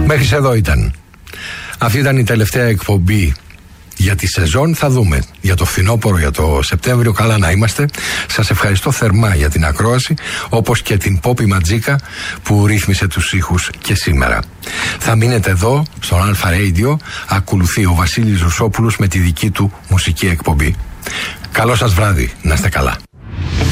Μέχρι εδώ ήταν. Αυτή ήταν η τελευταία εκπομπή για τη σεζόν. Θα δούμε για το φθινόπωρο, για το Σεπτέμβριο. Καλά να είμαστε. Σας ευχαριστώ θερμά για την ακρόαση, όπως και την Πόπη Ματζίκα που ρύθμισε τους ήχους και σήμερα. Θα μείνετε εδώ στον Αλφα Radio. Ακολουθεί ο Βασίλης Ρουσόπουλος με τη δική του μουσική εκπομπή. Καλό σας βράδυ. Να είστε καλά.